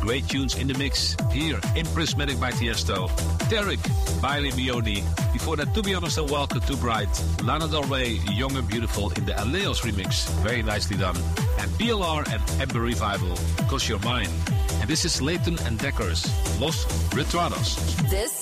great tunes in the mix here in Prismatic by Tiesto. Derek, Miley Mioni. Before that, To Be Honest and Welcome Too Bright. Lana Del Rey, Young and Beautiful in the Aleos remix. Very nicely done. And BLR and Amber Revival, 'Cause You're Mine. And this is Leighton and Decker's Los Retratos. This